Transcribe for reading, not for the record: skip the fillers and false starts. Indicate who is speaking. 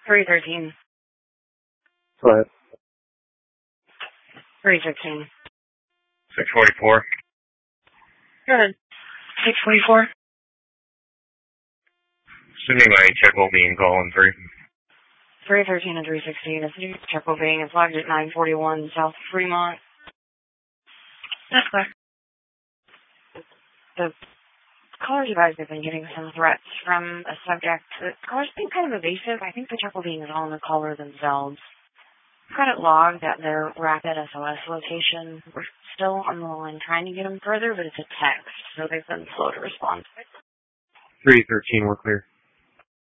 Speaker 1: 313.
Speaker 2: Go ahead.
Speaker 1: 315.
Speaker 3: 644.
Speaker 1: Go ahead. 644.
Speaker 3: Assuming my check will be in column 3.
Speaker 1: 313 and 316. This new check will be flagged at 941 South Fremont. That's clear. The callers you guys have been getting some threats from a subject. The caller's been kind of evasive. I think the check will be on the caller themselves. Got it logged at their rapid SOS location. We're still on the line trying to get them further, but it's a text, so they've been slow to respond.
Speaker 2: 313, we're clear.